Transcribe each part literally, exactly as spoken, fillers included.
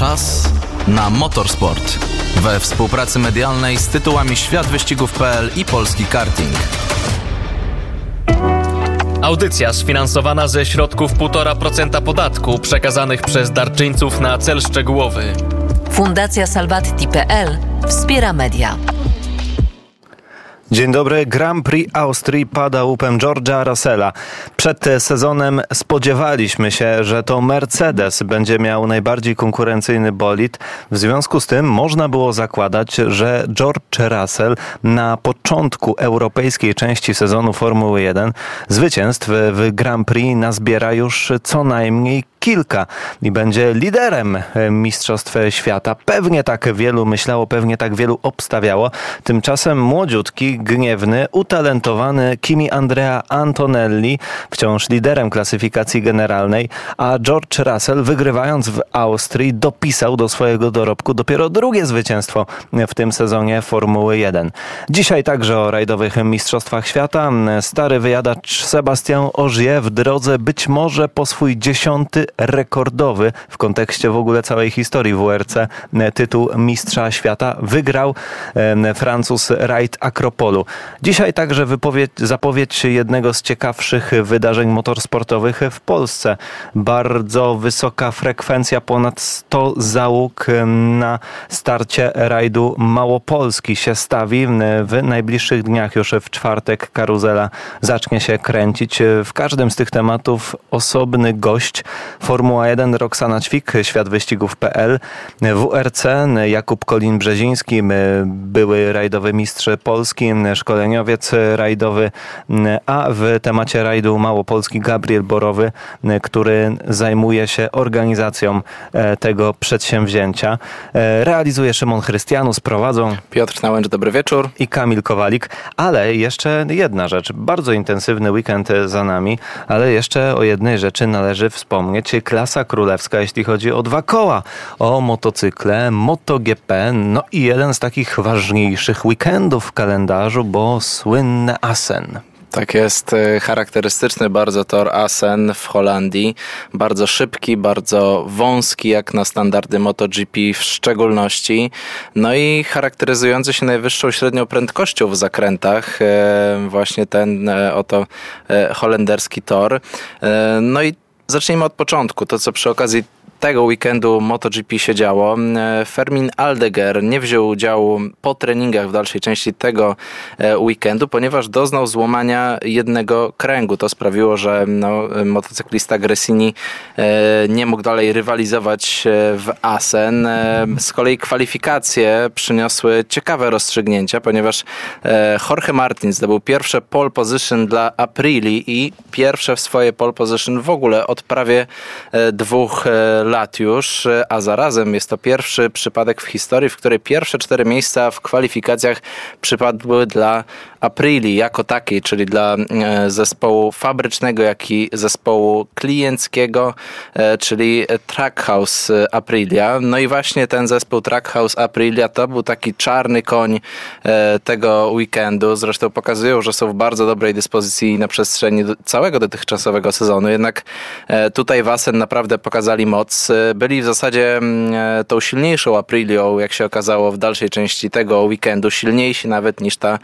Czas na motorsport. We współpracy medialnej z tytułami Świat Wyścigów kropka p l i Polski Karting. Audycja sfinansowana ze środków półtora procent podatku przekazanych przez darczyńców na cel szczegółowy. Fundacja Salvatti kropka p l wspiera media. Dzień dobry. Grand Prix Austrii pada łupem George'a Russella. Przed sezonem spodziewaliśmy się, że to Mercedes będzie miał najbardziej konkurencyjny bolid. W związku z tym można było zakładać, że George Russell na początku europejskiej części sezonu Formuły jeden zwycięstw w Grand Prix nazbiera już co najmniej kilka i będzie liderem Mistrzostw Świata. Pewnie tak wielu myślało, pewnie tak wielu obstawiało. Tymczasem młodziutki, gniewny, utalentowany Kimi Andrea Antonelli wciąż liderem klasyfikacji generalnej, a George Russell, wygrywając w Austrii, dopisał do swojego dorobku dopiero drugie zwycięstwo w tym sezonie Formuły jeden. Dzisiaj także o rajdowych Mistrzostwach Świata. Stary wyjadacz Sebastian Ogier w drodze być może po swój dziesiąty rekordowy w kontekście w ogóle całej historii W R C tytuł Mistrza Świata wygrał Francuz Raid Akropolu. Dzisiaj także wypowiedź, zapowiedź jednego z ciekawszych wydarzeń motorsportowych w Polsce. Bardzo wysoka frekwencja, ponad sto załóg na starcie rajdu Małopolski się stawi. W najbliższych dniach, już w czwartek, karuzela zacznie się kręcić. W każdym z tych tematów osobny gość. Formuła jeden, Roxana Ćwik, Świat Wyścigów kropka p l, W R C, Jakub Kolin-Brzeziński, były rajdowy mistrz Polski, szkoleniowiec rajdowy, a w temacie rajdu Małopolski Gabriel Borowy, który zajmuje się organizacją tego przedsięwzięcia. Realizuje Szymon Chrystianus, prowadzą Piotr Nałęcz, dobry wieczór. I Kamil Kowalik. Ale jeszcze jedna rzecz, bardzo intensywny weekend za nami, ale jeszcze o jednej rzeczy należy wspomnieć. Klasa królewska, jeśli chodzi o dwa koła, o motocykle, MotoGP, no i jeden z takich ważniejszych weekendów w kalendarzu, bo słynne Assen. Tak jest, charakterystyczny bardzo tor Assen w Holandii, bardzo szybki, bardzo wąski jak na standardy MotoGP w szczególności, no i charakteryzujący się najwyższą średnią prędkością w zakrętach, właśnie ten oto holenderski tor. No i zacznijmy od początku, to co przy okazji tego weekendu MotoGP się działo. Fermin Aldeguer nie wziął udziału po treningach w dalszej części tego weekendu, ponieważ doznał złamania jednego kręgu. To sprawiło, że no, motocyklista Gresini nie mógł dalej rywalizować w Assen. Z kolei kwalifikacje przyniosły ciekawe rozstrzygnięcia, ponieważ Jorge Martin zdobył pierwsze pole position dla Aprili i pierwsze swoje pole position w ogóle od prawie dwóch lat. lat już, a zarazem jest to pierwszy przypadek w historii, w której pierwsze cztery miejsca w kwalifikacjach przypadły dla Aprili jako takiej, czyli dla zespołu fabrycznego, jak i zespołu klienckiego, czyli Trackhouse Aprilia. No i właśnie ten zespół Trackhouse Aprilia to był taki czarny koń tego weekendu. Zresztą pokazują, że są w bardzo dobrej dyspozycji na przestrzeni całego dotychczasowego sezonu. Jednak tutaj w Assen naprawdę pokazali moc. Byli w zasadzie tą silniejszą Aprilią, jak się okazało w dalszej części tego weekendu. Silniejsi nawet niż ta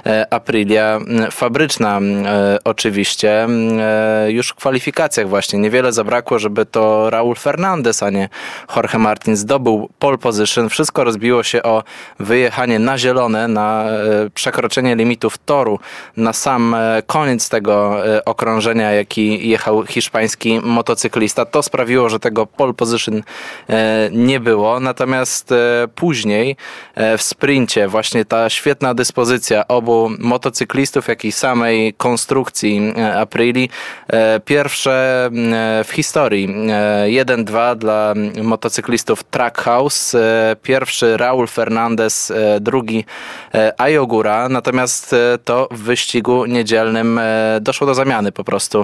Aprilia fabryczna oczywiście. Już w kwalifikacjach właśnie niewiele zabrakło, żeby to Raul Fernandez, a nie Jorge Martin zdobył pole position. Wszystko rozbiło się o wyjechanie na zielone, na przekroczenie limitów toru, na sam koniec tego okrążenia, jaki jechał hiszpański motocyklista. To sprawiło, że tego pole position nie było. Natomiast później w sprincie właśnie ta świetna dyspozycja obu motocyklistów, jak i samej konstrukcji Aprili. Pierwsze w historii jeden dwa dla motocyklistów Trackhouse. Pierwszy Raul Fernandez, drugi Ai Ogura. Natomiast to w wyścigu niedzielnym doszło do zamiany po prostu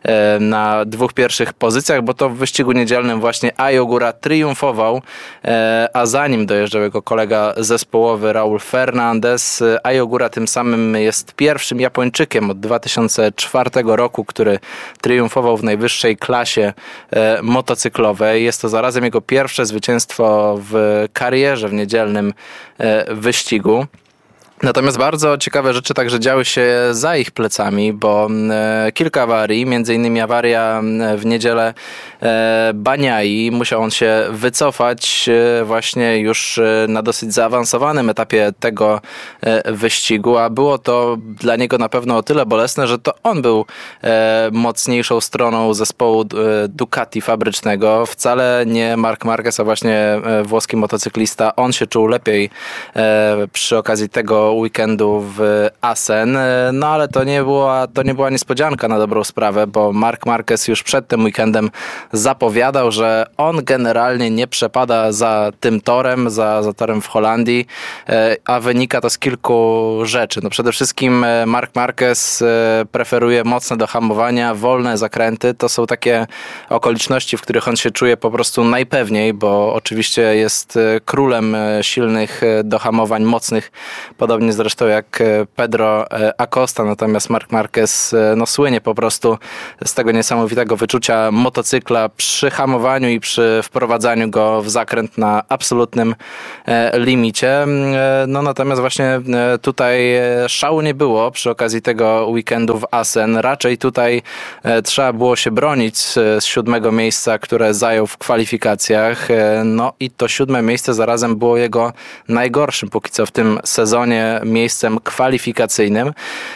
na dwóch pierwszych pozycjach, bo to w wyścigu niedzielnym właśnie Ai Ogura triumfował, a zanim dojeżdżał jego kolega zespołowy Raul Fernandez, Ai Ogura tym samym tym jest pierwszym Japończykiem od dwa tysiące czwartego roku, który triumfował w najwyższej klasie e, motocyklowej. Jest to zarazem jego pierwsze zwycięstwo w karierze w niedzielnym e, wyścigu. Natomiast bardzo ciekawe rzeczy także działy się za ich plecami, bo e, kilka awarii, między innymi awaria w niedzielę e, Baniai. Musiał on się wycofać e, właśnie już e, na dosyć zaawansowanym etapie tego e, wyścigu, a było to dla niego na pewno o tyle bolesne, że to on był e, mocniejszą stroną zespołu e, Ducati fabrycznego. Wcale nie Marc Marquez, a właśnie e, włoski motocyklista. On się czuł lepiej e, przy okazji tego weekendu w Assen, no ale to nie była, to nie była niespodzianka na dobrą sprawę, bo Marc Marquez już przed tym weekendem zapowiadał, że on generalnie nie przepada za tym torem, za, za torem w Holandii, a wynika to z kilku rzeczy. No przede wszystkim Marc Marquez preferuje mocne dohamowania, wolne zakręty. To są takie okoliczności, w których on się czuje po prostu najpewniej, bo oczywiście jest królem silnych dohamowań, mocnych, podobnie zresztą jak Pedro Acosta, natomiast Marc Marquez no, słynie po prostu z tego niesamowitego wyczucia motocykla przy hamowaniu i przy wprowadzaniu go w zakręt na absolutnym limicie. No natomiast właśnie tutaj szału nie było przy okazji tego weekendu w Assen. Raczej tutaj trzeba było się bronić z siódmego miejsca, które zajął w kwalifikacjach. No i to siódme miejsce zarazem było jego najgorszym póki co w tym sezonie miejscem kwalifikacyjnym.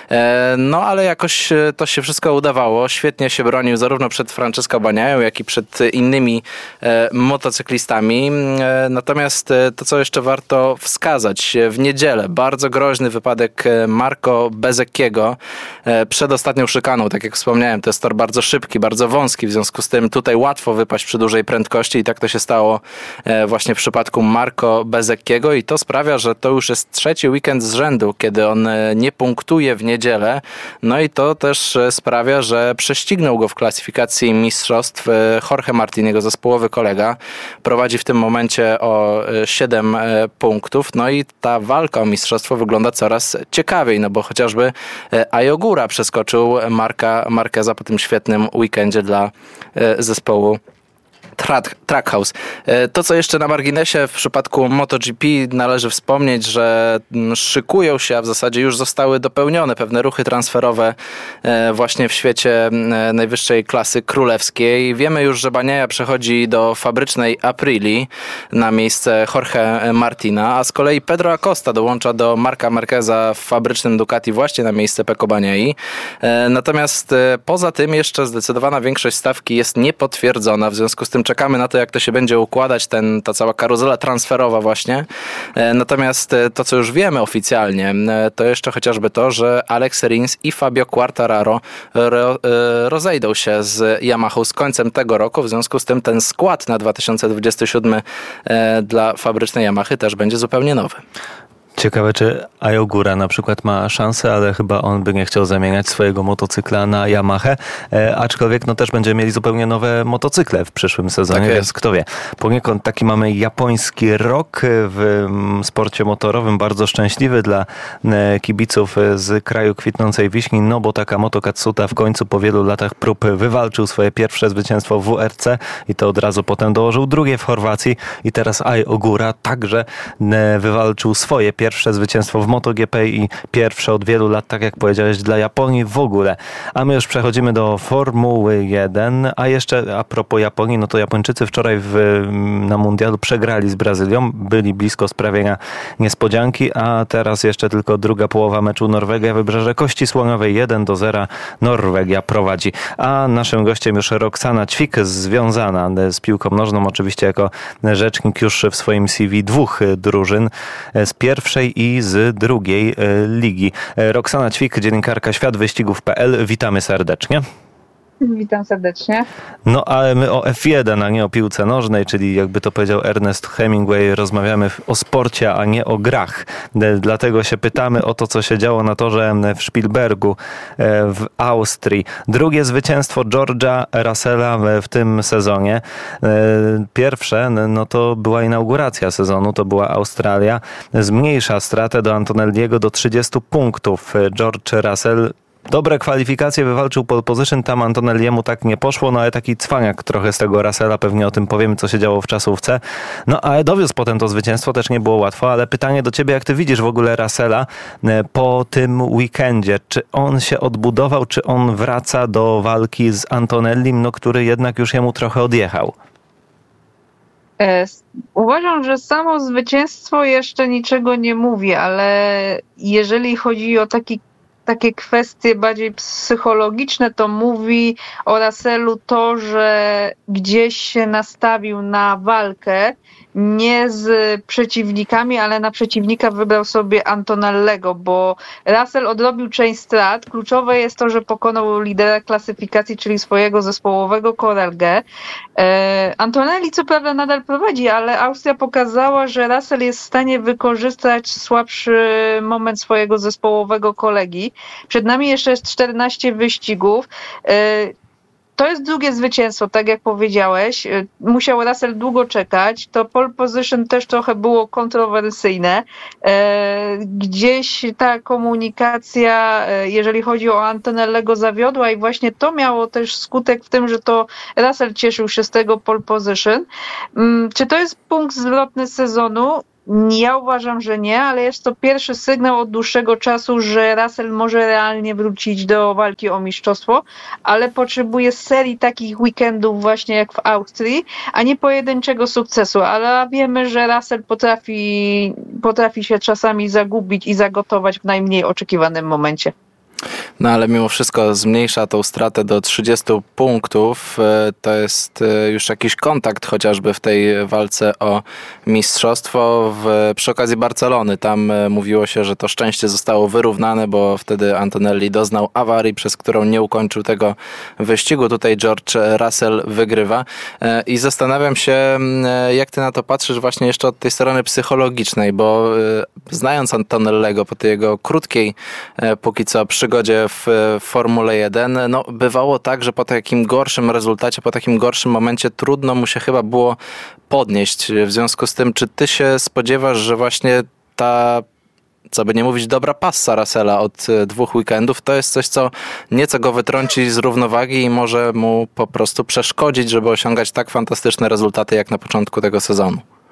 No ale jakoś to się wszystko udawało. Świetnie się bronił zarówno przed Francesco Bagnają, jak i przed innymi motocyklistami. Natomiast to, co jeszcze warto wskazać, w niedzielę bardzo groźny wypadek Marco Bezzecchiego przed ostatnią szykaną. Tak jak wspomniałem, to jest tor bardzo szybki, bardzo wąski, w związku z tym tutaj łatwo wypaść przy dużej prędkości i tak to się stało właśnie w przypadku Marco Bezzecchiego i to sprawia, że to już jest trzeci weekend z rzędu, kiedy on nie punktuje w niedzielę. No i to też sprawia, że prześcignął go w klasyfikacji mistrzostw Jorge Martin, jego zespołowy kolega. Prowadzi w tym momencie o siedem punktów. No i ta walka o mistrzostwo wygląda coraz ciekawiej, no bo chociażby Ayogura przeskoczył Marka Marqueza po tym świetnym weekendzie dla zespołu Trackhouse. To, co jeszcze na marginesie w przypadku MotoGP należy wspomnieć, że szykują się, a w zasadzie już zostały dopełnione pewne ruchy transferowe właśnie w świecie najwyższej klasy królewskiej. Wiemy już, że Bagnaia przechodzi do fabrycznej Aprili na miejsce Jorge Martina, a z kolei Pedro Acosta dołącza do Marca Marqueza w fabrycznym Ducati właśnie na miejsce Pecco Bagnai. Natomiast poza tym jeszcze zdecydowana większość stawki jest niepotwierdzona, w związku z tym czekamy na to, jak to się będzie układać, ten, ta cała karuzela transferowa właśnie. Natomiast to, co już wiemy oficjalnie, to jeszcze chociażby to, że Alex Rins i Fabio Quartararo ro, rozejdą się z Yamaha z końcem tego roku. W związku z tym ten skład na dwa tysiące dwudziesty siódmy dla fabrycznej Yamahy też będzie zupełnie nowy. Ciekawe, czy Ayogura na przykład ma szansę, ale chyba on by nie chciał zamieniać swojego motocykla na Yamahę, e, aczkolwiek no też będziemy mieli zupełnie nowe motocykle w przyszłym sezonie, tak więc kto wie. Poniekąd taki mamy japoński rok w sporcie motorowym, bardzo szczęśliwy dla kibiców z kraju kwitnącej wiśni, no bo taka Moto Katsuta w końcu po wielu latach prób wywalczył swoje pierwsze zwycięstwo w W R C i to od razu potem dołożył drugie w Chorwacji i teraz Ayogura także wywalczył swoje pierwsze Pierwsze zwycięstwo w MotoGP i pierwsze od wielu lat, tak jak powiedziałeś, dla Japonii w ogóle. A my już przechodzimy do Formuły jeden. A jeszcze a propos Japonii, no to Japończycy wczoraj w, na mundialu przegrali z Brazylią. Byli blisko sprawienia niespodzianki, a teraz jeszcze tylko druga połowa meczu Norwegia, Wybrzeże Kości Słoniowej jeden do zera. Norwegia prowadzi. A naszym gościem już Roxana Ćwik, związana z piłką nożną, oczywiście jako rzecznik już w swoim C V dwóch drużyn. Z pierwszej i z drugiej ligi. Roxana Ćwik, dziennikarka świat wyścigów kropka p l. Witamy serdecznie. Witam serdecznie. No ale my o F jeden, a nie o piłce nożnej, czyli jakby to powiedział Ernest Hemingway, rozmawiamy o sporcie, a nie o grach. Dlatego się pytamy o to, co się działo na torze w Spielbergu w Austrii. Drugie zwycięstwo George'a Russella w tym sezonie. Pierwsze, no to była inauguracja sezonu, to była Australia. Zmniejsza stratę do Antonelliego do trzydziestu punktów. George Russell dobre kwalifikacje, wywalczył pole position, tam Antonelliemu tak nie poszło, no ale taki cwaniak trochę z tego Russella, pewnie o tym powiemy, co się działo w czasówce. No ale dowiózł potem to zwycięstwo, też nie było łatwo, ale pytanie do ciebie, jak ty widzisz w ogóle Russella po tym weekendzie? Czy on się odbudował, czy on wraca do walki z Antonellim, no który jednak już jemu trochę odjechał? Uważam, że samo zwycięstwo jeszcze niczego nie mówi, ale jeżeli chodzi o taki takie kwestie bardziej psychologiczne, to mówi o Russellu to, że gdzieś się nastawił na walkę, nie z przeciwnikami, ale na przeciwnika wybrał sobie Antonellego, bo Russell odrobił część strat. Kluczowe jest to, że pokonał lidera klasyfikacji, czyli swojego zespołowego kolegę. Antonelli co prawda nadal prowadzi, ale Austria pokazała, że Russell jest w stanie wykorzystać słabszy moment swojego zespołowego kolegi. Przed nami jeszcze jest czternaście wyścigów. To jest drugie zwycięstwo, tak jak powiedziałeś. Musiał Russell długo czekać. To pole position też trochę było kontrowersyjne. Gdzieś ta komunikacja, jeżeli chodzi o Antonellego, zawiodła i właśnie to miało też skutek w tym, że to Russell cieszył się z tego pole position. Czy to jest punkt zwrotny sezonu? Ja uważam, że nie, ale jest to pierwszy sygnał od dłuższego czasu, że Russell może realnie wrócić do walki o mistrzostwo, ale potrzebuje serii takich weekendów właśnie jak w Austrii, a nie pojedynczego sukcesu, ale wiemy, że Russell potrafi, potrafi się czasami zagubić i zagotować w najmniej oczekiwanym momencie. No ale mimo wszystko zmniejsza tą stratę do trzydziestu punktów. To jest już jakiś kontakt chociażby w tej walce o mistrzostwo. W, przy okazji Barcelony tam mówiło się, że to szczęście zostało wyrównane, bo wtedy Antonelli doznał awarii, przez którą nie ukończył tego wyścigu. Tutaj George Russell wygrywa. I zastanawiam się, jak ty na to patrzysz właśnie jeszcze od tej strony psychologicznej, bo znając Antonellego po tej jego krótkiej póki co przygodzie w Formule jeden, no bywało tak, że po takim gorszym rezultacie, po takim gorszym momencie trudno mu się chyba było podnieść. W związku z tym, czy ty się spodziewasz, że właśnie ta, co by nie mówić, dobra passa Russella od dwóch weekendów, to jest coś, co nieco go wytrąci z równowagi i może mu po prostu przeszkodzić, żeby osiągać tak fantastyczne rezultaty jak na początku tego sezonu?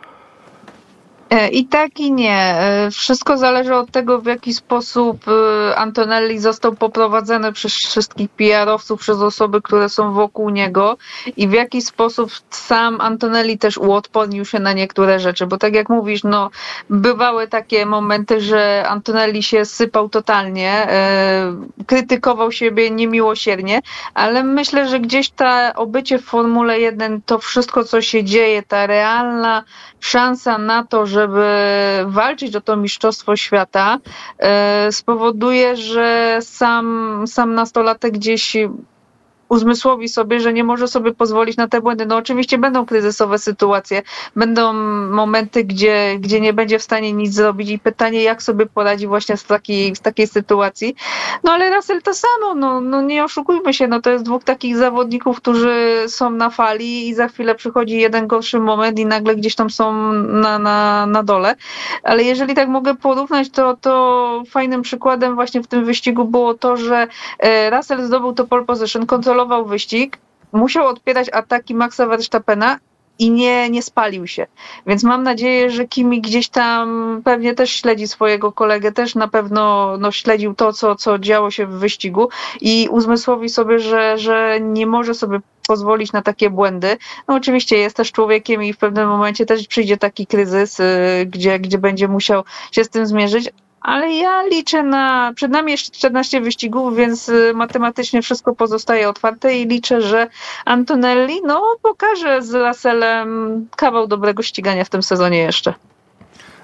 I tak i nie. Wszystko zależy od tego, w jaki sposób Antonelli został poprowadzony przez wszystkich P R-owców, przez osoby, które są wokół niego i w jaki sposób sam Antonelli też uodpornił się na niektóre rzeczy, bo tak jak mówisz, no bywały takie momenty, że Antonelli się sypał totalnie, krytykował siebie niemiłosiernie, ale myślę, że gdzieś ta obycie w Formule jeden, to wszystko, co się dzieje, ta realna szansa na to, żeby walczyć o to mistrzostwo świata, spowoduje, że sam, sam nastolatek gdzieś uzmysłowi sobie, że nie może sobie pozwolić na te błędy. No oczywiście będą kryzysowe sytuacje, będą momenty, gdzie, gdzie nie będzie w stanie nic zrobić i pytanie, jak sobie poradzi właśnie z takiej, z takiej sytuacji. No ale Russell to samo, no, no nie oszukujmy się, no to jest dwóch takich zawodników, którzy są na fali i za chwilę przychodzi jeden gorszy moment i nagle gdzieś tam są na, na, na dole. Ale jeżeli tak mogę porównać, to, to fajnym przykładem właśnie w tym wyścigu było to, że Russell zdobył to pole position, kontrolował wyścig, musiał odpierać ataki Maxa Verstappena i nie, nie spalił się. Więc mam nadzieję, że Kimi gdzieś tam pewnie też śledzi swojego kolegę, też na pewno no, śledził to, co, co działo się w wyścigu i uzmysłowi sobie, że, że nie może sobie pozwolić na takie błędy. No oczywiście jest też człowiekiem i w pewnym momencie też przyjdzie taki kryzys, gdzie, gdzie będzie musiał się z tym zmierzyć, ale ja liczę na... Przed nami jeszcze czternaście wyścigów, więc matematycznie wszystko pozostaje otwarte i liczę, że Antonelli no, pokaże z Russellem kawał dobrego ścigania w tym sezonie jeszcze.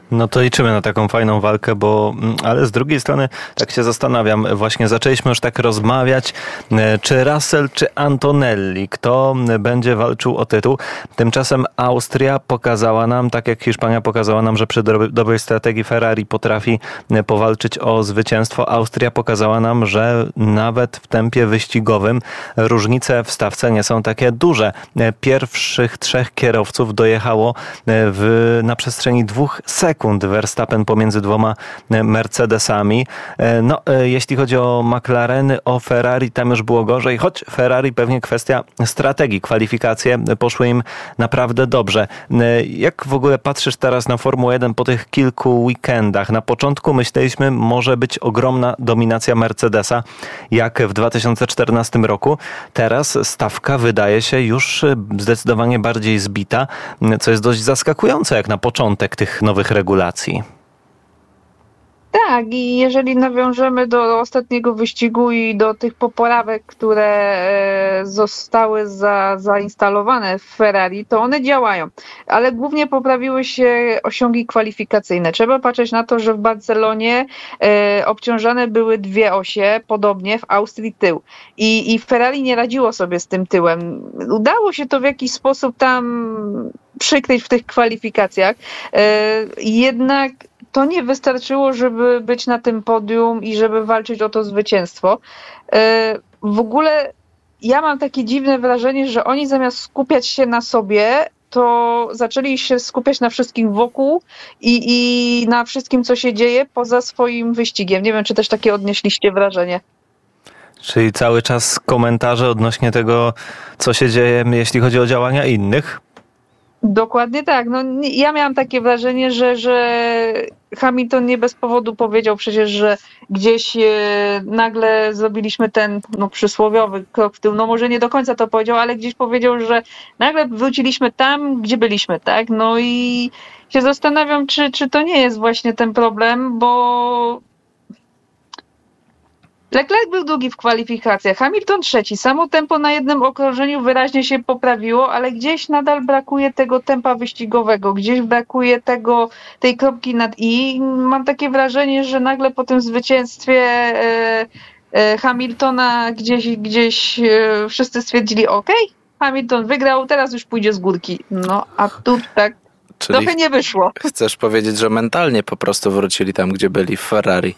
No to liczymy na taką fajną walkę, bo ale z drugiej strony tak się zastanawiam, właśnie zaczęliśmy już tak rozmawiać, czy Russell, czy Antonelli, kto będzie walczył o tytuł. Tymczasem Austria pokazała nam, tak jak Hiszpania pokazała nam, że przy dobrej strategii Ferrari potrafi powalczyć o zwycięstwo. Austria pokazała nam, że nawet w tempie wyścigowym różnice w stawce nie są takie duże. Pierwszych trzech kierowców dojechało w, na przestrzeni dwóch sekund. Verstappen pomiędzy dwoma Mercedesami. No, jeśli chodzi o McLareny, o Ferrari, tam już było gorzej, choć Ferrari pewnie kwestia strategii. Kwalifikacje poszły im naprawdę dobrze. Jak w ogóle patrzysz teraz na Formułę jeden po tych kilku weekendach? Na początku myśleliśmy, może być ogromna dominacja Mercedesa, jak w dwa tysiące czternastym roku. Teraz stawka wydaje się już zdecydowanie bardziej zbita, co jest dość zaskakujące jak na początek tych nowych regulacji. Tak, i jeżeli nawiążemy do ostatniego wyścigu i do tych poprawek, które zostały za, zainstalowane w Ferrari, to one działają, ale głównie poprawiły się osiągi kwalifikacyjne. Trzeba patrzeć na to, że w Barcelonie e, obciążane były dwie osie, podobnie w Austrii tył. I, I Ferrari nie radziło sobie z tym tyłem. Udało się to w jakiś sposób tam przykryć w tych kwalifikacjach, e, jednak to nie wystarczyło, żeby być na tym podium i żeby walczyć o to zwycięstwo. W ogóle ja mam takie dziwne wrażenie, że oni zamiast skupiać się na sobie, to zaczęli się skupiać na wszystkim wokół i, i na wszystkim, co się dzieje poza swoim wyścigiem. Nie wiem, czy też takie odnieśliście wrażenie. Czyli cały czas komentarze odnośnie tego, co się dzieje, jeśli chodzi o działania innych? Dokładnie tak. No, ja miałam takie wrażenie, że, że Hamilton nie bez powodu powiedział przecież, że gdzieś e, nagle zrobiliśmy ten no, przysłowiowy krok w tył. No może nie do końca to powiedział, ale gdzieś powiedział, że nagle wróciliśmy tam, gdzie byliśmy, tak? No i się zastanawiam, czy, czy to nie jest właśnie ten problem, bo Leclerc był drugi w kwalifikacjach, Hamilton trzeci. Samo tempo na jednym okrążeniu wyraźnie się poprawiło, ale gdzieś nadal brakuje tego tempa wyścigowego, gdzieś brakuje tego, tej kropki nad i. Mam takie wrażenie, że nagle po tym zwycięstwie e, e, Hamiltona gdzieś, gdzieś e, wszyscy stwierdzili, ok, Hamilton wygrał, teraz już pójdzie z górki. No a tu tak Czyli trochę nie wyszło. Chcesz powiedzieć, że mentalnie po prostu wrócili tam, gdzie byli w Ferrari?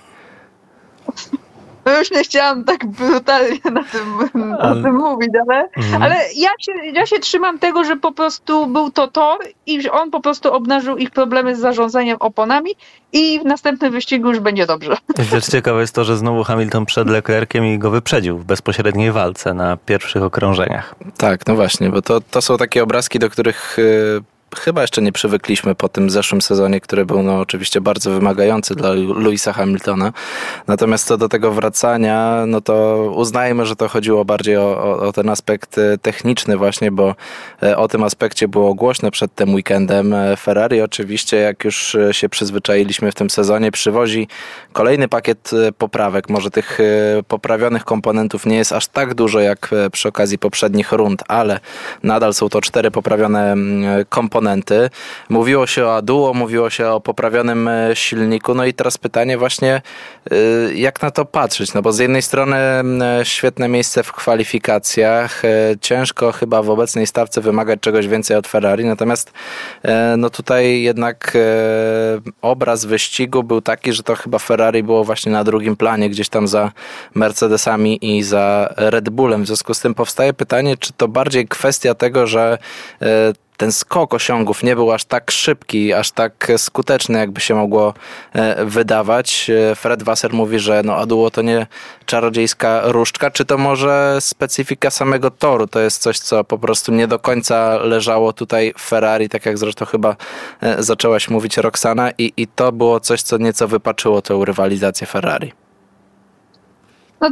No już nie chciałam tak brutalnie na tym, o tym mówić, ale, mhm. ale ja, się, ja się trzymam tego, że po prostu był to tor i że on po prostu obnażył ich problemy z zarządzaniem oponami i w następnym wyścigu już będzie dobrze. Też ciekawe jest to, że znowu Hamilton przed Leclerciem i go wyprzedził w bezpośredniej walce na pierwszych okrążeniach. Tak, no właśnie, bo to, to są takie obrazki, do których Yy... chyba jeszcze nie przywykliśmy po tym zeszłym sezonie, który był no oczywiście bardzo wymagający dla Lewisa Hamiltona. Natomiast co do tego wracania, no to uznajmy, że to chodziło bardziej o, o, o ten aspekt techniczny właśnie, bo o tym aspekcie było głośno przed tym weekendem. Ferrari oczywiście, jak już się przyzwyczailiśmy w tym sezonie, przywozi kolejny pakiet poprawek. Może tych poprawionych komponentów nie jest aż tak dużo jak przy okazji poprzednich rund, ale nadal są to cztery poprawione komponenty. Mówiło się o Aduo, mówiło się o poprawionym silniku, no i teraz pytanie właśnie, jak na to patrzeć, no bo z jednej strony świetne miejsce w kwalifikacjach, ciężko chyba w obecnej stawce wymagać czegoś więcej od Ferrari, natomiast no tutaj jednak obraz wyścigu był taki, że to chyba Ferrari było właśnie na drugim planie, gdzieś tam za Mercedesami i za Red Bullem. W związku z tym powstaje pytanie, czy to bardziej kwestia tego, że ten skok osiągów nie był aż tak szybki, aż tak skuteczny, jakby się mogło wydawać. Fred Vasseur mówi, że no Aduo to nie czarodziejska różdżka. Czy to może specyfika samego toru? To jest coś, co po prostu nie do końca leżało tutaj w Ferrari, tak jak zresztą chyba zaczęłaś mówić, Roxana, i, i to było coś, co nieco wypaczyło tę rywalizację Ferrari. No.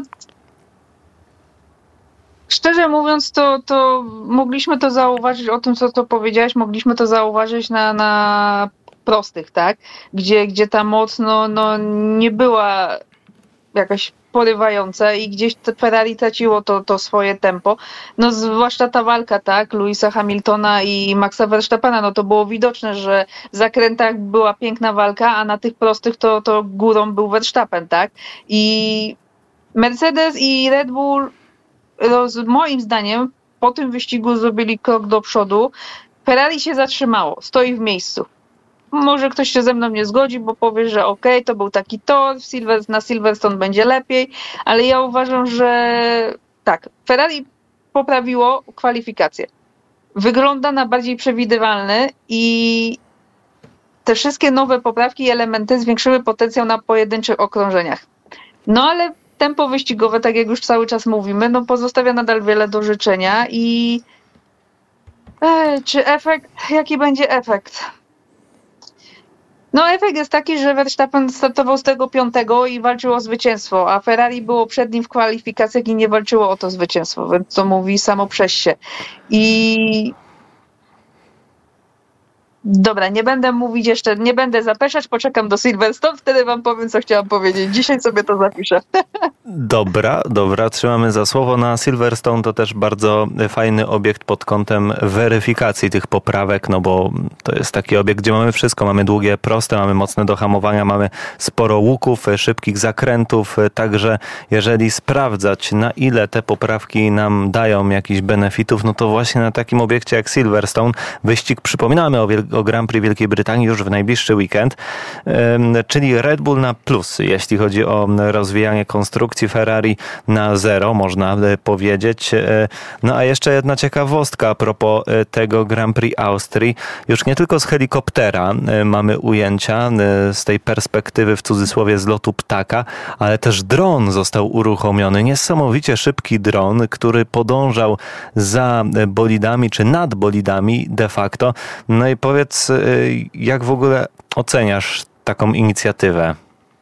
Szczerze mówiąc, to, to mogliśmy to zauważyć, o tym, co to powiedziałeś, mogliśmy to zauważyć na, na prostych, tak? Gdzie, gdzie ta moc no, no, nie była jakaś porywające i gdzieś te Ferrari traciło to, to swoje tempo. No zwłaszcza ta walka, tak, Lewisa Hamiltona i Maxa Verstappena, no to było widoczne, że w zakrętach była piękna walka, a na tych prostych to, to górą był Verstappen, tak? I Mercedes i Red Bull, moim zdaniem, po tym wyścigu zrobili krok do przodu. Ferrari się zatrzymało, stoi w miejscu. Może ktoś się ze mną nie zgodzi, bo powie, że okej, okay, to był taki tor, Silver, na Silverstone będzie lepiej, ale ja uważam, że tak, Ferrari poprawiło kwalifikacje. Wygląda na bardziej przewidywalny i te wszystkie nowe poprawki i elementy zwiększyły potencjał na pojedynczych okrążeniach. No ale tempo wyścigowe, tak jak już cały czas mówimy, no pozostawia nadal wiele do życzenia i e, czy efekt, jaki będzie efekt? No efekt jest taki, że Verstappen startował z tego piątego i walczył o zwycięstwo, a Ferrari było przed nim w kwalifikacjach i nie walczyło o to zwycięstwo, więc to mówi samo przez się. I dobra, nie będę mówić jeszcze, nie będę zapeszać, poczekam do Silverstone, wtedy wam powiem, co chciałam powiedzieć. Dzisiaj sobie to zapiszę. Dobra, dobra, trzymamy za słowo. Na Silverstone to też bardzo fajny obiekt pod kątem weryfikacji tych poprawek, no bo to jest taki obiekt, gdzie mamy wszystko. Mamy długie, proste, mamy mocne do hamowania, mamy sporo łuków, szybkich zakrętów, także jeżeli sprawdzać, na ile te poprawki nam dają jakichś benefitów, no to właśnie na takim obiekcie jak Silverstone wyścig, przypominamy o, Wiel- o Grand Prix Wielkiej Brytanii już w najbliższy weekend, czyli Red Bull na plus, jeśli chodzi o rozwijanie konstrukcji, Ferrari na zero, można powiedzieć. No a jeszcze jedna ciekawostka a propos tego Grand Prix Austrii. Już nie tylko z helikoptera mamy ujęcia z tej perspektywy, w cudzysłowie, z lotu ptaka, ale też dron został uruchomiony. Niesamowicie szybki dron, który podążał za bolidami, czy nad bolidami de facto. No i powiedz, jak w ogóle oceniasz taką inicjatywę?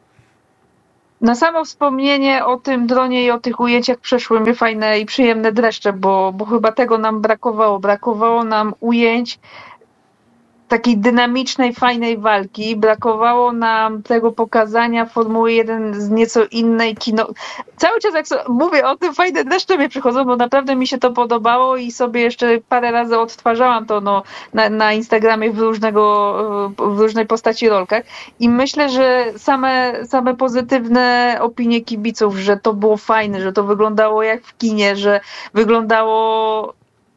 Na samo wspomnienie o tym dronie i o tych ujęciach przeszły mi fajne i przyjemne dreszcze, bo, bo chyba tego nam brakowało. Brakowało nam ujęć takiej dynamicznej, fajnej walki. Brakowało nam tego pokazania Formuły jeden z nieco innej kino... Cały czas jak so... mówię o tym, fajne dreszcze mnie przychodzą, bo naprawdę mi się to podobało i sobie jeszcze parę razy odtwarzałam to no, na, na Instagramie w, różnego, w różnej postaci rolkach. I myślę, że same, same pozytywne opinie kibiców, że to było fajne, że to wyglądało jak w kinie, że wyglądało,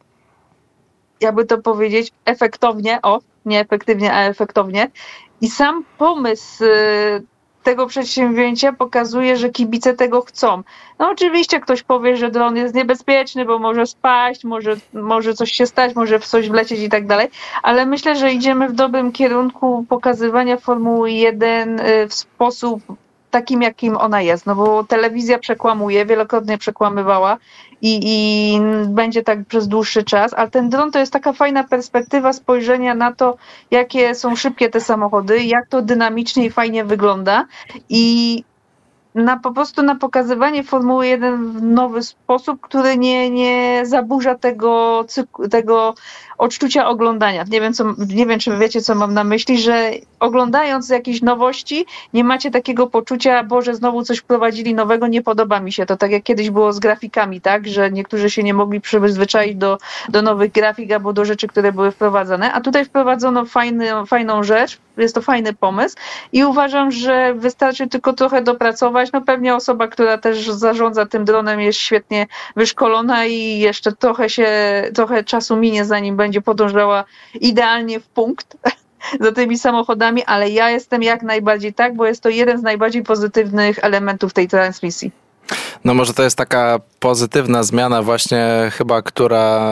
jakby to powiedzieć, efektownie, o, nie efektywnie, a efektownie. I sam pomysł tego przedsięwzięcia pokazuje, że kibice tego chcą. No oczywiście ktoś powie, że dron jest niebezpieczny, bo może spaść, może, może coś się stać, może w coś wlecieć i tak dalej, ale myślę, że idziemy w dobrym kierunku pokazywania Formuły jeden w sposób takim, jakim ona jest, no bo telewizja przekłamuje, wielokrotnie przekłamywała i, i będzie tak przez dłuższy czas, ale ten dron to jest taka fajna perspektywa spojrzenia na to, jakie są szybkie te samochody, jak to dynamicznie i fajnie wygląda i na po prostu na pokazywanie Formuły jeden w nowy sposób, który nie, nie zaburza tego, cyklu, tego odczucia oglądania. Nie wiem, co, nie wiem, czy wy wiecie, co mam na myśli, że oglądając jakieś nowości, nie macie takiego poczucia, Boże, znowu coś wprowadzili nowego, nie podoba mi się to, tak jak kiedyś było z grafikami, tak, że niektórzy się nie mogli przyzwyczaić do, do nowych grafik albo do rzeczy, które były wprowadzane, a tutaj wprowadzono fajny, fajną rzecz, jest to fajny pomysł i uważam, że wystarczy tylko trochę dopracować. No pewnie osoba, która też zarządza tym dronem, jest świetnie wyszkolona i jeszcze trochę się, trochę czasu minie, zanim będzie podążała idealnie w punkt za tymi samochodami, ale ja jestem jak najbardziej tak, bo jest to jeden z najbardziej pozytywnych elementów tej transmisji. No może to jest taka pozytywna zmiana właśnie chyba, która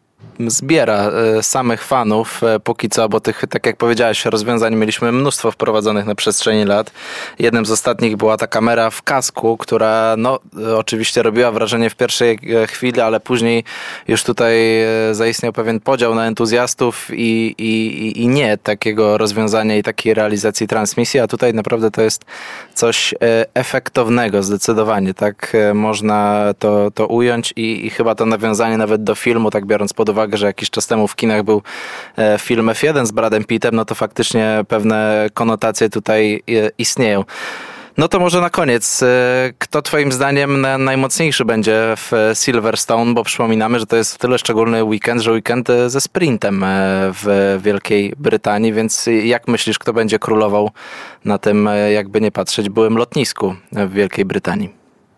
zbiera samych fanów póki co, bo tych, tak jak powiedziałeś, rozwiązań mieliśmy mnóstwo wprowadzonych na przestrzeni lat. Jednym z ostatnich była ta kamera w kasku, która no oczywiście robiła wrażenie w pierwszej chwili, ale później już tutaj zaistniał pewien podział na entuzjastów i, i, i nie takiego rozwiązania i takiej realizacji transmisji, a tutaj naprawdę to jest coś efektownego zdecydowanie, tak można to, to ująć i, i chyba to nawiązanie nawet do filmu, tak biorąc pod uwagę, że jakiś czas temu w kinach był film F jeden z Bradem Pittem, no to faktycznie pewne konotacje tutaj istnieją. No to może na koniec, kto twoim zdaniem najmocniejszy będzie w Silverstone, bo przypominamy, że to jest tyle szczególny weekend, że weekend ze sprintem w Wielkiej Brytanii, więc jak myślisz, kto będzie królował na tym, jakby nie patrzeć, byłym lotnisku w Wielkiej Brytanii?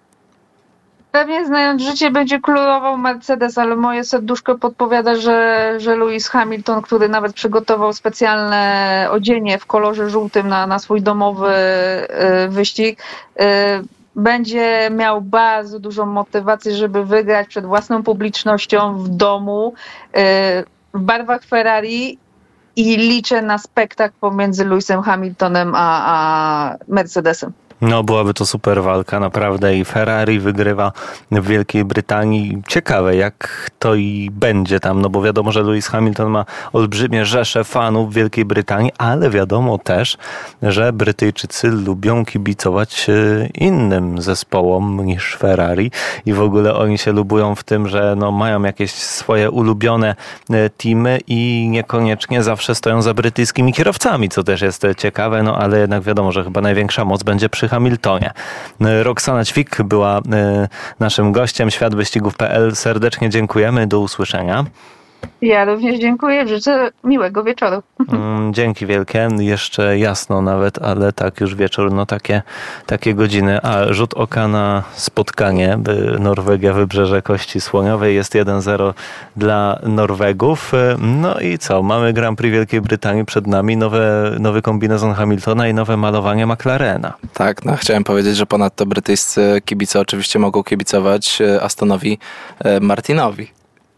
Pewnie znając życie będzie królował Mercedes, ale moje serduszko podpowiada, że, że Lewis Hamilton, który nawet przygotował specjalne odzienie w kolorze żółtym na, na swój domowy y, wyścig, y, będzie miał bardzo dużą motywację, żeby wygrać przed własną publicznością w domu y, w barwach Ferrari i liczę na spektakl pomiędzy Lewisem Hamiltonem a, a Mercedesem. No, byłaby to super walka, naprawdę. I Ferrari wygrywa w Wielkiej Brytanii. Ciekawe, jak to i będzie tam, no bo wiadomo, że Lewis Hamilton ma olbrzymie rzesze fanów w Wielkiej Brytanii, ale wiadomo też, że Brytyjczycy lubią kibicować innym zespołom niż Ferrari i w ogóle oni się lubują w tym, że no, mają jakieś swoje ulubione teamy i niekoniecznie zawsze stoją za brytyjskimi kierowcami, co też jest ciekawe, no ale jednak wiadomo, że chyba największa moc będzie przy Hamiltonie. Roxana Ćwik była naszym gościem. Świat wyścigów kropka pe el. Serdecznie dziękujemy. Do usłyszenia. Ja również dziękuję. Życzę miłego wieczoru. Dzięki wielkie. Jeszcze jasno nawet, ale tak już wieczór, no takie, takie godziny. A rzut oka na spotkanie. Norwegia, Wybrzeże Kości Słoniowej. Jest jeden zero dla Norwegów. No i co? Mamy Grand Prix Wielkiej Brytanii przed nami. Nowe, nowy kombinezon Hamiltona i nowe malowanie McLarena. Tak, no chciałem powiedzieć, że ponadto brytyjscy kibice oczywiście mogą kibicować Astonowi Martinowi.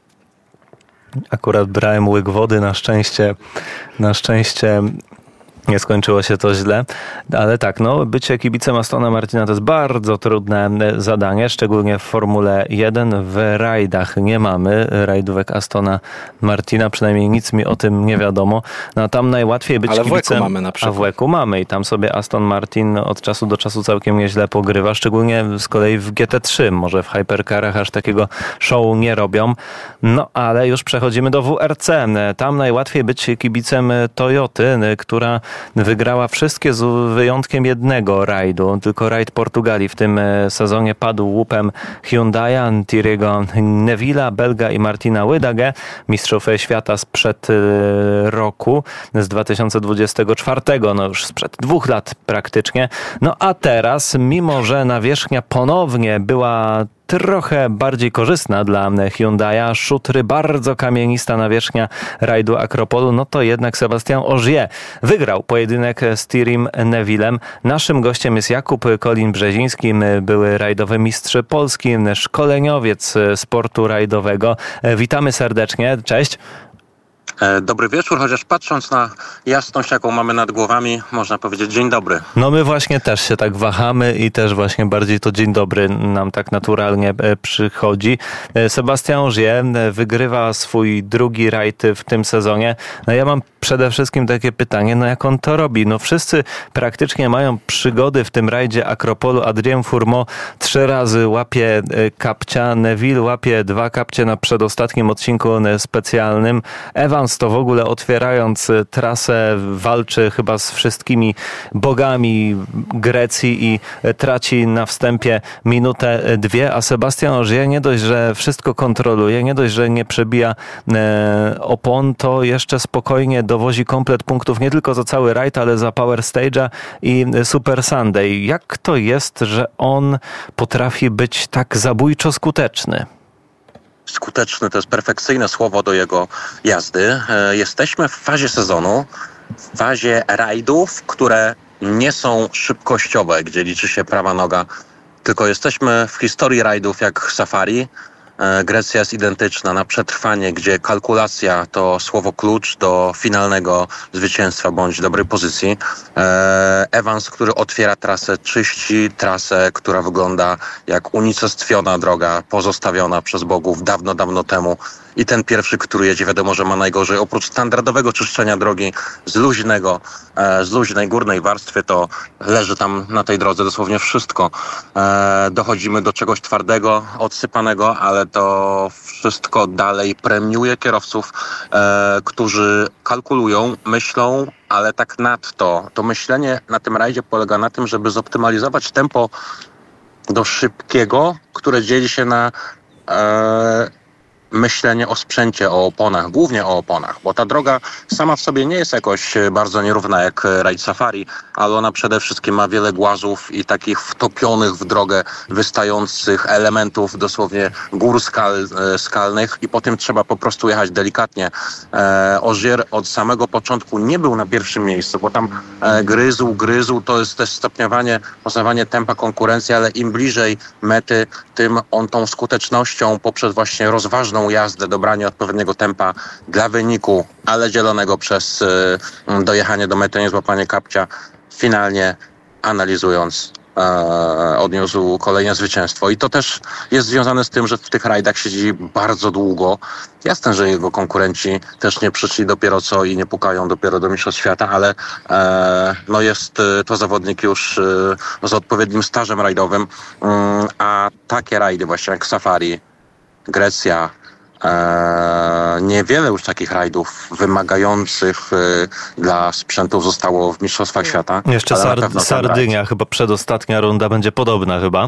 Akurat brałem łyk wody, na szczęście, na szczęście nie skończyło się to źle, ale tak, no bycie kibicem Astona Martina to jest bardzo trudne zadanie, szczególnie w Formule jeden. W rajdach nie mamy rajdówek Astona Martina, przynajmniej nic mi o tym nie wiadomo. No tam najłatwiej być ale kibicem. Ale w Łeku mamy na przykład. A w Łeku mamy i tam sobie Aston Martin od czasu do czasu całkiem nieźle pogrywa, szczególnie z kolei w G T trzy, może w Hypercarach aż takiego show nie robią. No ale już przechodzimy do W R C. Tam najłatwiej być kibicem Toyoty, która wygrała wszystkie z wyjątkiem jednego rajdu. Tylko rajd Portugalii w tym sezonie padł łupem Hyundai'a, Thierry'ego Neville'a, Belga i Martina Wydagę, mistrzów świata sprzed roku, z dwa tysiące dwudziestego czwartego, no już sprzed dwóch lat praktycznie. No a teraz, mimo że nawierzchnia ponownie była trochę bardziej korzystna dla Hyundai'a, szutry, bardzo kamienista nawierzchnia rajdu Akropolu, no to jednak Sebastian Ogier wygrał pojedynek z Thierrym Nevillem. Naszym gościem jest Jakub Kolin-Brzeziński, były rajdowy mistrz Polski, szkoleniowiec sportu rajdowego. Witamy serdecznie, cześć. Dobry wieczór, chociaż patrząc na jasność, jaką mamy nad głowami, można powiedzieć dzień dobry. No my właśnie też się tak wahamy i też właśnie bardziej to dzień dobry nam tak naturalnie przychodzi. Sebastian Ogier wygrywa swój drugi rajd w tym sezonie. No ja mam przede wszystkim takie pytanie, no jak on to robi? No wszyscy praktycznie mają przygody w tym rajdzie Akropolu. Adrien Fourmont trzy razy łapie kapcia, Neville łapie dwa kapcie na przedostatnim odcinku specjalnym. Evans to w ogóle otwierając trasę walczy chyba z wszystkimi bogami Grecji i traci na wstępie minutę, dwie, a Sebastian Ogier nie dość, że wszystko kontroluje, nie dość, że nie przebija opon, to jeszcze spokojnie dowozi komplet punktów nie tylko za cały rajd, ale za Power Stage'a i Super Sunday. Jak to jest, że on potrafi być tak zabójczo skuteczny? Skuteczny to jest perfekcyjne słowo do jego jazdy. Jesteśmy w fazie sezonu, w fazie rajdów, które nie są szybkościowe, gdzie liczy się prawa noga, tylko jesteśmy w historii rajdów jak Safari. Grecja jest identyczna na przetrwanie, gdzie kalkulacja to słowo klucz do finalnego zwycięstwa bądź dobrej pozycji. Evans, który otwiera trasę, czyści trasę, która wygląda jak unicestwiona droga pozostawiona przez bogów dawno, dawno temu. i ten pierwszy, który jedzie, wiadomo, że ma najgorzej. Oprócz standardowego czyszczenia drogi z luźnego, e, z luźnej górnej warstwy, to leży tam na tej drodze dosłownie wszystko. E, dochodzimy do czegoś twardego, odsypanego, ale to wszystko dalej premiuje kierowców, e, którzy kalkulują, myślą, ale tak nadto. To myślenie na tym rajdzie polega na tym, żeby zoptymalizować tempo do szybkiego, które dzieli się na e, myślenie o sprzęcie, o oponach, głównie o oponach, bo ta droga sama w sobie nie jest jakoś bardzo nierówna jak rajd safari, ale ona przede wszystkim ma wiele głazów i takich wtopionych w drogę wystających elementów, dosłownie gór skal, skalnych i po tym trzeba po prostu jechać delikatnie. E, Ogier od samego początku nie był na pierwszym miejscu, bo tam e, gryzł, gryzł, to jest też stopniowanie, poznawanie tempa konkurencji, ale im bliżej mety, tym on tą skutecznością poprzez właśnie rozważną jazdę, dobranie odpowiedniego tempa dla wyniku, ale dzielonego przez y, dojechanie do mety, niezłapanie kapcia, finalnie analizując e, odniósł kolejne zwycięstwo. I to też jest związane z tym, że w tych rajdach siedzi bardzo długo. Jasne, że jego konkurenci też nie przyszli dopiero co i nie pukają dopiero do mistrzostw świata, ale e, no jest to zawodnik już e, z odpowiednim stażem rajdowym, e, a takie rajdy właśnie jak Safari, Grecja, Eee, niewiele już takich rajdów wymagających e, dla sprzętów zostało w Mistrzostwach Świata. Jeszcze Sard- Sardynia, chyba przedostatnia runda będzie podobna chyba.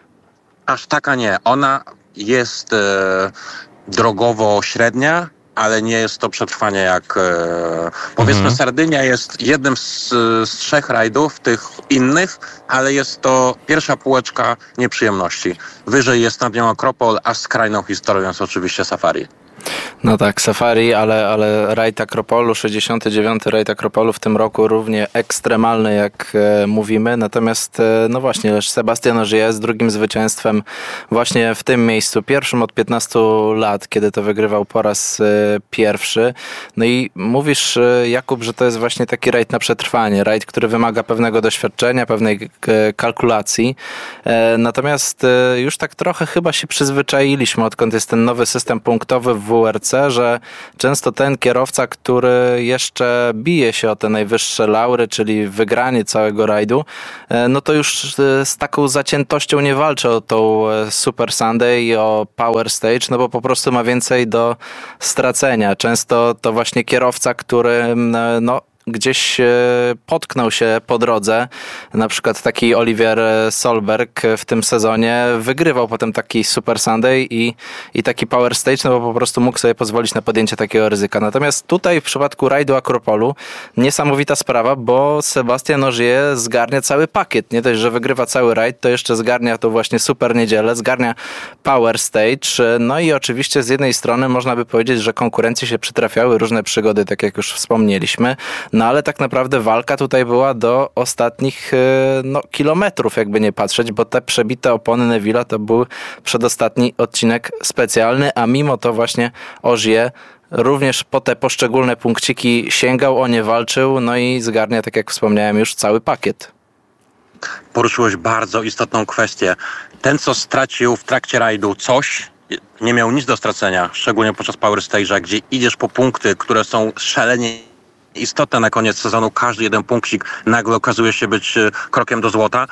Aż taka nie. Ona jest e, drogowo średnia, ale nie jest to przetrwanie jak e, powiedzmy mhm. Sardynia jest jednym z, z trzech rajdów tych innych, ale jest to pierwsza półeczka nieprzyjemności. Wyżej jest nad nią Akropol, a skrajną historią jest oczywiście Safari. No tak, Safari, ale, ale rajd Akropolu, sześćdziesiąty dziewiąty rajd Akropolu w tym roku równie ekstremalny, jak e, mówimy. Natomiast, e, no właśnie, Sebastian Ogier jest drugim zwycięstwem właśnie w tym miejscu. Pierwszym od piętnastu lat, kiedy to wygrywał po raz e, pierwszy. No i mówisz, e, Jakub, że to jest właśnie taki rajd na przetrwanie. Rajd, który wymaga pewnego doświadczenia, pewnej e, kalkulacji. E, natomiast e, już tak trochę chyba się przyzwyczailiśmy, odkąd jest ten nowy system punktowy w W R C, że często ten kierowca, który jeszcze bije się o te najwyższe laury, czyli wygranie całego rajdu, no to już z taką zaciętością nie walczy o tą Super Sunday i o Power Stage, no bo po prostu ma więcej do stracenia. Często to właśnie kierowca, który no gdzieś potknął się po drodze, na przykład taki Oliver Solberg w tym sezonie wygrywał potem taki Super Sunday i, i taki Power Stage, no bo po prostu mógł sobie pozwolić na podjęcie takiego ryzyka. Natomiast tutaj w przypadku rajdu Akropolu niesamowita sprawa, bo Sebastian Ogier zgarnia cały pakiet. Nie dość, że wygrywa cały rajd, to jeszcze zgarnia to właśnie Super Niedzielę, zgarnia Power Stage. No i oczywiście z jednej strony można by powiedzieć, że konkurencji się przytrafiały różne przygody, tak jak już wspomnieliśmy. No ale tak naprawdę walka tutaj była do ostatnich no, kilometrów, jakby nie patrzeć, bo te przebite opony Neville'a to był przedostatni odcinek specjalny, a mimo to właśnie Ogier również po te poszczególne punkciki sięgał, o nie walczył, no i zgarnia, tak jak wspomniałem, już cały pakiet. Poruszyłeś bardzo istotną kwestię. Ten, co stracił w trakcie rajdu coś, nie miał nic do stracenia, szczególnie podczas Power Stage'a, gdzie idziesz po punkty, które są szalenie istotne na koniec sezonu, każdy jeden punkcik nagle okazuje się być krokiem do złota,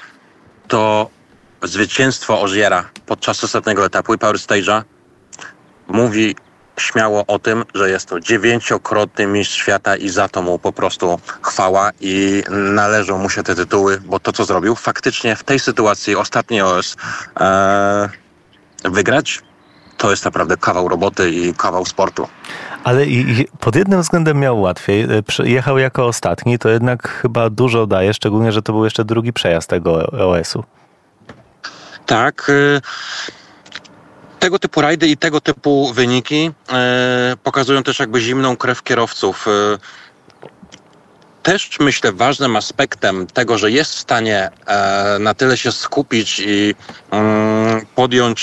to zwycięstwo Ogiera podczas ostatniego etapu i Power Stage'a mówi śmiało o tym, że jest to dziewięciokrotny mistrz świata i za to mu po prostu chwała i należą mu się te tytuły, bo to, co zrobił, faktycznie w tej sytuacji ostatniej O S e, wygrać, to jest naprawdę kawał roboty i kawał sportu. Ale i pod jednym względem miał łatwiej. Jechał jako ostatni, to jednak chyba dużo daje, szczególnie, że to był jeszcze drugi przejazd tego O S-u. Tak. Tego typu rajdy i tego typu wyniki pokazują też jakby zimną krew kierowców. Też myślę ważnym aspektem tego, że jest w stanie na tyle się skupić i podjąć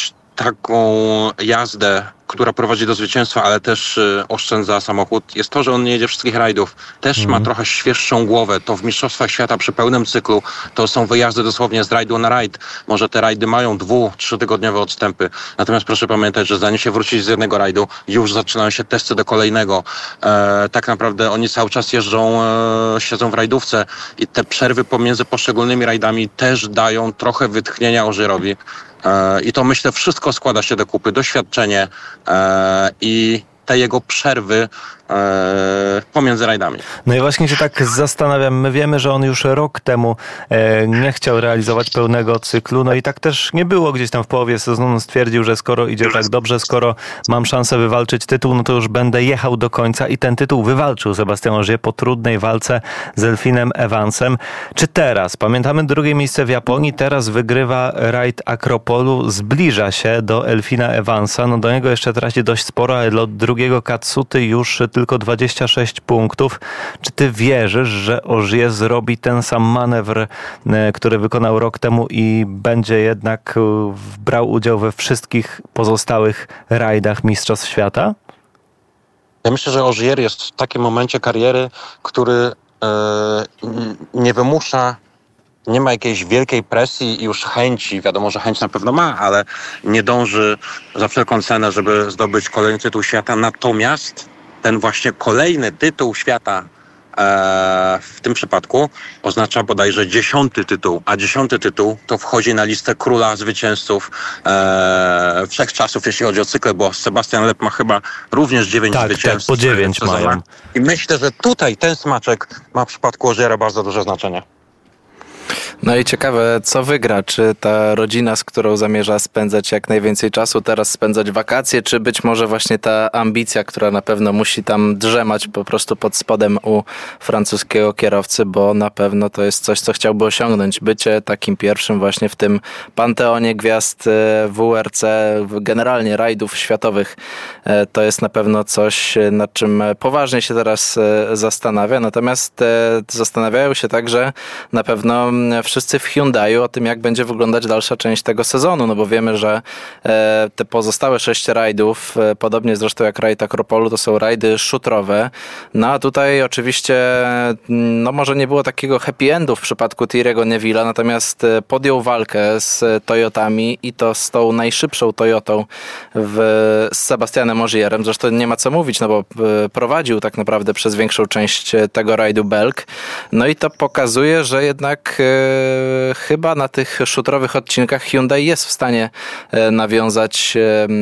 taką jazdę, która prowadzi do zwycięstwa, ale też y, oszczędza samochód, jest to, że on nie jedzie wszystkich rajdów. Też mm. ma trochę świeższą głowę. To w Mistrzostwach Świata przy pełnym cyklu to są wyjazdy dosłownie z rajdu na rajd. Może te rajdy mają dwu, trzytygodniowe odstępy. Natomiast proszę pamiętać, że zanim się wrócić z jednego rajdu, już zaczynają się testy do kolejnego. E, tak naprawdę oni cały czas jeżdżą, e, siedzą w rajdówce i te przerwy pomiędzy poszczególnymi rajdami też dają trochę wytchnienia Ożierowi. I to, myślę, wszystko składa się do kupy. Doświadczenie e, i te jego przerwy e, pomiędzy rajdami. No i właśnie się tak zastanawiam. My wiemy, że on już rok temu e, nie chciał realizować pełnego cyklu. No i tak też nie było. Gdzieś tam w połowie sezonu stwierdził, że skoro idzie tak dobrze, skoro mam szansę wywalczyć tytuł, no to już będę jechał do końca i ten tytuł wywalczył Sebastian Ogier po trudnej walce z Elfinem Evansem. Czy teraz, pamiętamy drugie miejsce w Japonii, teraz wygrywa rajd Akropolu, zbliża się do Elfina Evansa. No do niego jeszcze traci dość sporo, ale od drugiego Katsuty już tylko dwadzieścia sześć punktów. Czy ty wierzysz, że Ogier zrobi ten sam manewr, który wykonał rok temu i będzie jednak brał udział we wszystkich pozostałych rajdach Mistrzostw Świata? Ja myślę, że Ogier jest w takim momencie kariery, który e, nie wymusza, nie ma jakiejś wielkiej presji i już chęci. Wiadomo, że chęć na pewno ma, ale nie dąży za wszelką cenę, żeby zdobyć kolejny tytuł świata. Natomiast ten właśnie kolejny tytuł świata e, w tym przypadku oznacza bodajże dziesiąty tytuł, a dziesiąty tytuł to wchodzi na listę króla zwycięzców e, wszechczasów, jeśli chodzi o cykle, bo Sebastian Loeb ma chyba również dziewięć tak, zwycięstw. Tak, po dziewięć mają. I myślę, że tutaj ten smaczek ma w przypadku Ogiera bardzo duże znaczenie. No i ciekawe, co wygra, czy ta rodzina, z którą zamierza spędzać jak najwięcej czasu, teraz spędzać wakacje, czy być może właśnie ta ambicja, która na pewno musi tam drzemać po prostu pod spodem u francuskiego kierowcy, bo na pewno to jest coś, co chciałby osiągnąć. Bycie takim pierwszym właśnie w tym panteonie gwiazd W R C, generalnie rajdów światowych, to jest na pewno coś, nad czym poważnie się teraz zastanawia. Natomiast zastanawiają się także na pewno wszyscy w Hyundaiu o tym, jak będzie wyglądać dalsza część tego sezonu, no bo wiemy, że e, te pozostałe sześć rajdów, e, podobnie zresztą jak rajd Akropolu, to są rajdy szutrowe. No a tutaj oczywiście, no może nie było takiego happy endu w przypadku Thierry'ego Neville'a, natomiast podjął walkę z Toyotami i to z tą najszybszą Toyotą w, z Sebastianem Ogierem. Zresztą nie ma co mówić, no bo e, prowadził tak naprawdę przez większą część tego rajdu Belg. No i to pokazuje, że jednak e, chyba na tych szutrowych odcinkach Hyundai jest w stanie nawiązać